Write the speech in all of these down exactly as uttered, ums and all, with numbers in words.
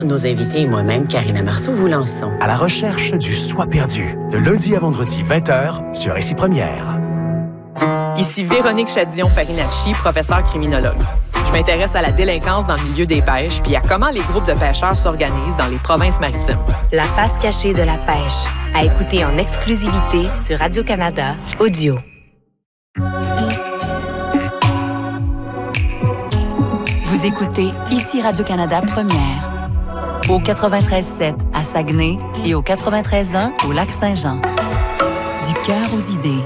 Nos invités et moi-même, Karina Marceau, vous lançons À la recherche du soi perdu, de lundi à vendredi vingt heures sur Ici Première. Ici Véronique Chadillon-Farinacci, professeure criminologue. Je m'intéresse à la délinquance dans le milieu des pêches puis à comment les groupes de pêcheurs s'organisent dans les provinces maritimes. La face cachée de la pêche, à écouter en exclusivité sur Radio-Canada Audio. Vous écoutez Ici Radio-Canada Première. Au quatre-vingt-treize sept à Saguenay et au quatre-vingt-treize un au Lac-Saint-Jean. Du cœur aux idées.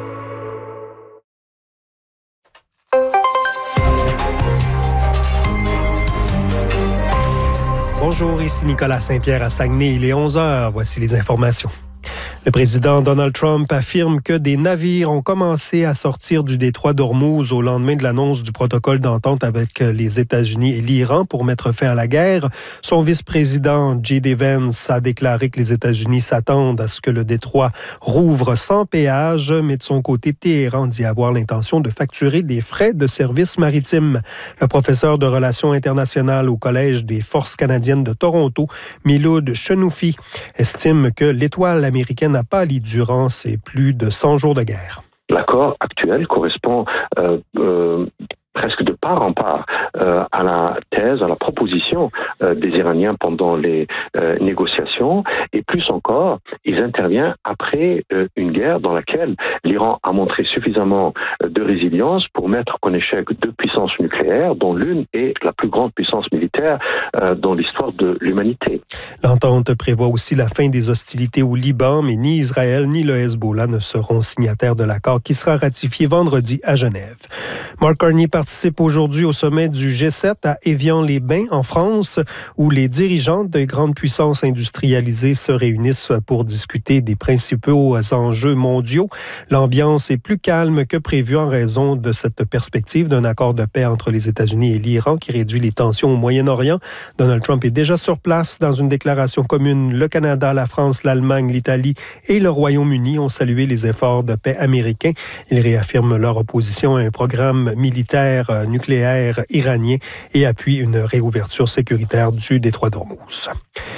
Bonjour, ici Nicolas Saint-Pierre à Saguenay. Il est onze heures. Voici les informations. Le président Donald Trump affirme que des navires ont commencé à sortir du détroit d'Ormuz au lendemain de l'annonce du protocole d'entente avec les États-Unis et l'Iran pour mettre fin à la guerre. Son vice-président J D Vance a déclaré que les États-Unis s'attendent à ce que le détroit rouvre sans péage, mais de son côté, Téhéran dit avoir l'intention de facturer des frais de service maritime. Le professeur de relations internationales au Collège des Forces canadiennes de Toronto, Miloud Chenoufi, estime que l'étoile américaine n'a pas lieu durant ces plus de cent jours de guerre. L'accord actuel correspond euh, euh, presque de part en part euh, à la thèse, à la proposition euh, des Iraniens pendant les euh, négociations, et plus encore, il intervient après euh, une guerre dans laquelle l'Iran a montré suffisamment euh, de résilience pour mettre en échec deux puissances nucléaires, dont l'une est la plus grande puissance militaire euh, dans l'histoire de l'humanité. L'entente prévoit aussi la fin des hostilités au Liban, mais ni Israël ni le Hezbollah ne seront signataires de l'accord qui sera ratifié vendredi à Genève. Mark Carney participe aujourd'hui au sommet du G sept à Évian-les-Bains, en France, où les dirigeants de grandes puissances industrialisées se réunissent pour discuter des principaux enjeux mondiaux. L'ambiance est plus calme que prévu en raison de cette perspective d'un accord de paix entre les États-Unis et l'Iran qui réduit les tensions au Moyen-Orient. Donald Trump est déjà sur place dans une déclaration commune. Le Canada, la France, l'Allemagne, l'Italie et le Royaume-Uni ont salué les efforts de paix américains. Ils réaffirment leur opposition à un programme militaire nucléaire iranien et appuient une réouverture sécuritaire du détroit d'Ormuz.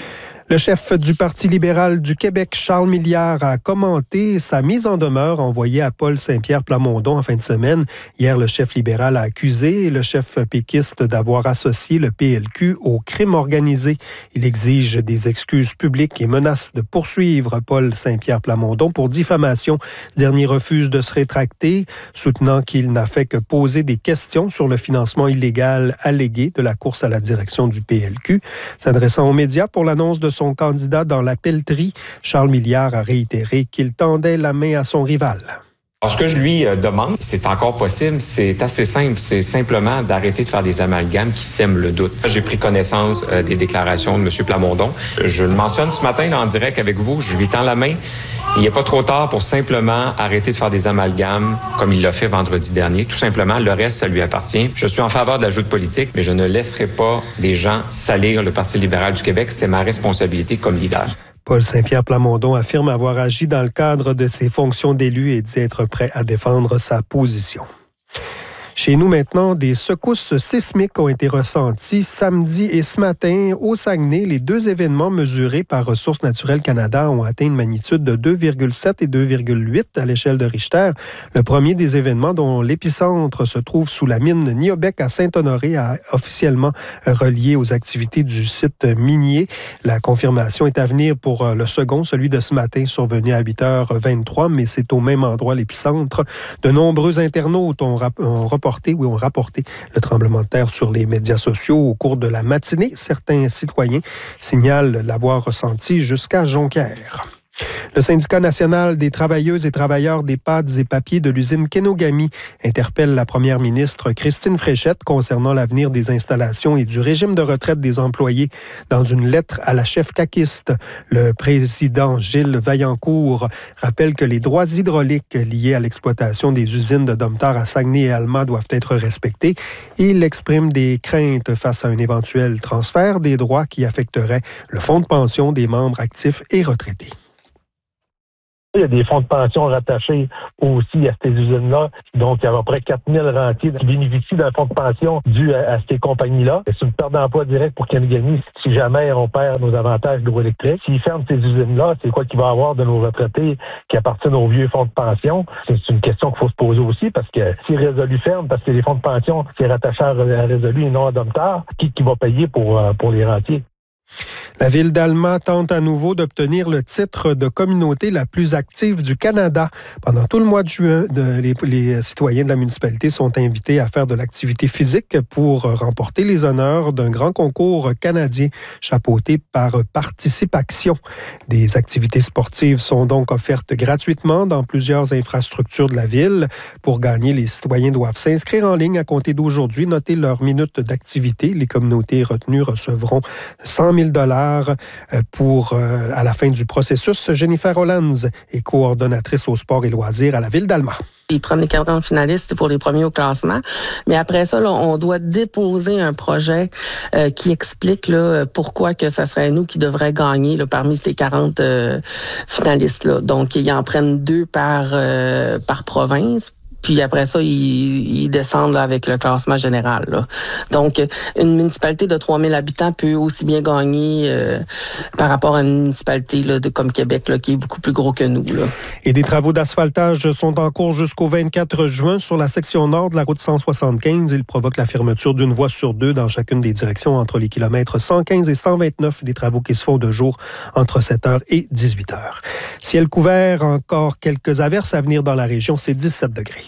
Le chef du Parti libéral du Québec, Charles Milliard, a commenté sa mise en demeure envoyée à Paul Saint-Pierre Plamondon en fin de semaine. Hier, le chef libéral a accusé le chef péquiste d'avoir associé le P L Q au crime organisé. Il exige des excuses publiques et menace de poursuivre Paul Saint-Pierre Plamondon pour diffamation. Le dernier refuse de se rétracter, soutenant qu'il n'a fait que poser des questions sur le financement illégal allégué de la course à la direction du P L Q. S'adressant aux médias pour l'annonce de son candidat dans la pelleterie, Charles Milliard a réitéré qu'il tendait la main à son rival. Alors, ce que je lui demande, c'est encore possible, c'est assez simple, c'est simplement d'arrêter de faire des amalgames qui sèment le doute. J'ai pris connaissance euh, des déclarations de M. Plamondon. Je le mentionne ce matin là, en direct avec vous, je lui tends la main. Il n'est pas trop tard pour simplement arrêter de faire des amalgames comme il l'a fait vendredi dernier. Tout simplement, le reste, ça lui appartient. Je suis en faveur de la joute politique, mais je ne laisserai pas les gens salir le Parti libéral du Québec. C'est ma responsabilité comme leader. Paul Saint-Pierre Plamondon affirme avoir agi dans le cadre de ses fonctions d'élu et dit être prêt à défendre sa position. Chez nous maintenant, des secousses sismiques ont été ressenties samedi et ce matin au Saguenay. Les deux événements mesurés par Ressources naturelles Canada ont atteint une magnitude de deux virgule sept et deux virgule huit à l'échelle de Richter. Le premier des événements, dont l'épicentre se trouve sous la mine Niobec à Saint-Honoré, a officiellement relié aux activités du site minier. La confirmation est à venir pour le second, celui de ce matin, survenu à huit heures vingt-trois, mais c'est au même endroit l'épicentre. De nombreux internautes ont, rap- ont reporté ou ont rapporté le tremblement de terre sur les médias sociaux au cours de la matinée. Certains citoyens signalent l'avoir ressenti jusqu'à Jonquière. Le syndicat national des travailleuses et travailleurs des pâtes et papiers de l'usine Kenogami interpelle la première ministre Christine Fréchette concernant l'avenir des installations et du régime de retraite des employés. Dans une lettre à la chef caquiste, le président Gilles Vaillancourt rappelle que les droits hydrauliques liés à l'exploitation des usines de Domtar à Saguenay et Alma doivent être respectés. Il exprime des craintes face à un éventuel transfert des droits qui affecterait le fonds de pension des membres actifs et retraités. Il y a des fonds de pension rattachés aussi à ces usines-là. Donc, il y a à peu près quatre mille rentiers qui bénéficient d'un fonds de pension dû à, à ces compagnies-là. C'est une perte d'emploi directe pour Kenegami si jamais on perd nos avantages d'hydroélectrique. S'ils ferment ces usines-là, c'est quoi qu'il va y avoir de nos retraités qui appartiennent aux vieux fonds de pension? C'est une question qu'il faut se poser aussi parce que si Résolu ferme, parce que les fonds de pension, c'est rattaché à Résolu et non à Domtar, qui, qui va payer pour, pour les rentiers? La ville d'Alma tente à nouveau d'obtenir le titre de communauté la plus active du Canada. Pendant tout le mois de juin, de, les, les citoyens de la municipalité sont invités à faire de l'activité physique pour remporter les honneurs d'un grand concours canadien chapeauté par Participation. Des activités sportives sont donc offertes gratuitement dans plusieurs infrastructures de la ville. Pour gagner, les citoyens doivent s'inscrire en ligne à compter d'aujourd'hui, noter leur minute d'activité. Les communautés retenues recevront cent mille dollars pour, euh, à la fin du processus. Jennifer Hollands est coordonnatrice au sport et loisirs à la ville d'Alma. Ils prennent les quarante finalistes pour les premiers au classement. Mais après ça, là, on doit déposer un projet euh, qui explique là, pourquoi que ça serait nous qui devraient gagner là, parmi ces quarante euh, finalistes-là. Donc, ils en prennent deux par, euh, par province. Puis après ça, ils, ils descendent là, avec le classement général. Là. Donc, une municipalité de trois mille habitants peut aussi bien gagner euh, par rapport à une municipalité là, de, comme Québec, là, qui est beaucoup plus gros que nous. Là. Et des travaux d'asphaltage sont en cours jusqu'au vingt-quatre juin sur la section nord de la route cent soixante-quinze. Ils provoquent la fermeture d'une voie sur deux dans chacune des directions entre les kilomètres cent quinze et cent vingt-neuf. Des travaux qui se font de jour entre sept heures et dix-huit heures. Ciel couvert, encore quelques averses à venir dans la région, c'est dix-sept degrés.